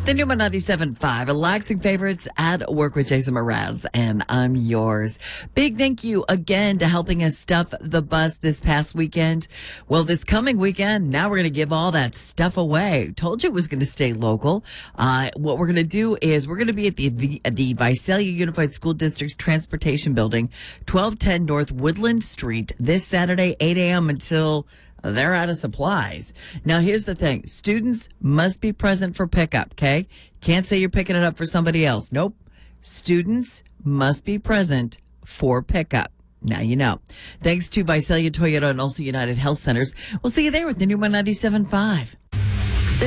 The new 97.5, relaxing favorites at work with Jason Mraz, and I'm yours. Big thank you again to helping us stuff the bus this past weekend. Well, this coming weekend, now we're going to give all that stuff away. Told you it was going to stay local. What we're going to do is we're going to be at the Visalia Unified School District's Transportation Building, 1210 North Woodland Street, this Saturday, 8 a.m. until they're out of supplies. Now, here's the thing. Students must be present for pickup, okay? Can't say you're picking it up for somebody else. Nope. Students must be present for pickup. Now you know. Thanks to Visalia Toyota and also United Health Centers. We'll see you there with the new 97.5.